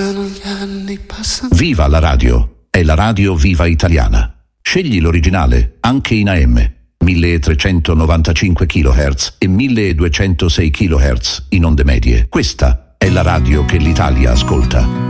Viva la radio, è la radio viva italiana. Scegli l'originale, anche in AM, 1395 kHz e 1206 kHz in onde medie. Questa è la radio che l'Italia ascolta.